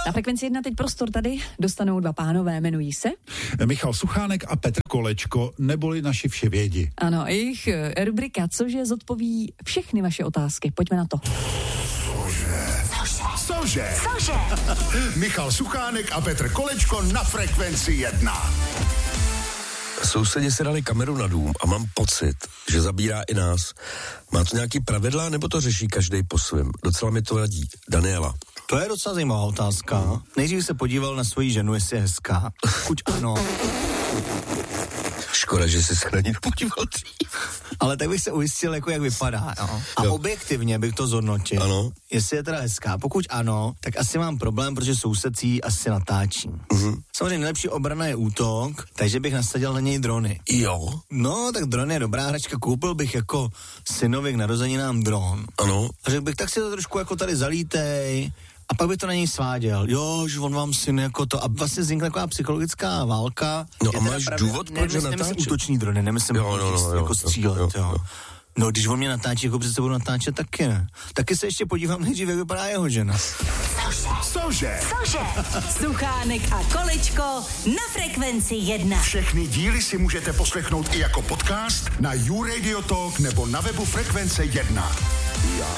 Na Frekvenci 1 teď prostor tady dostanou dva pánové, jmenují se Michal Suchánek a Petr Kolečko, neboli naši vševědi. Ano, jejich rubrika Cože zodpoví všechny vaše otázky. Pojďme na to. Cože? Michal Suchánek a Petr Kolečko na Frekvenci 1. Sousedi si dali kameru na dům a mám pocit, že zabírá i nás. Má to nějaký pravidla, nebo to řeší každý po svém? Docela mi to vadí. Daniela. To je docela zajímavá otázka. Nejdřív se podíval na svoji ženu, jestli je hezká. Pokud ano. Škoda, že jsi se na ní podíval dřív. Ale tak bych se ujistil, jako jak vypadá. Jo? A objektivně bych to zhodnotil. Ano. Jestli je teda hezká. Pokud ano, tak asi mám problém, protože soused jí asi natáčí. Samozřejmě nejlepší obrana je útok, takže bych nasadil na něj drony. Jo. No, tak dron je dobrá hračka. Koupil bych jako synovi k narozeninám dron. Ano. A řekl bych, tak si to trošku jako tady zalítej. A pak by to na něj sváděl. Jo, že on vám syn jako to. A vlastně vznikla taková psychologická válka. No a máš důvod, proč ho natáčet? Nemyslím útoční drony, nemyslím jako střílet, jo. No, když on mě natáčí, jako přece budu natáčet taky, ne? Taky se ještě podívám nejdřív, jak vypadá jeho žena. Cože? Suchánek a Kolečko na Frekvenci 1. Všechny díly si můžete poslechnout i jako podcast na YouRadio Talk nebo na webu Frekvence 1.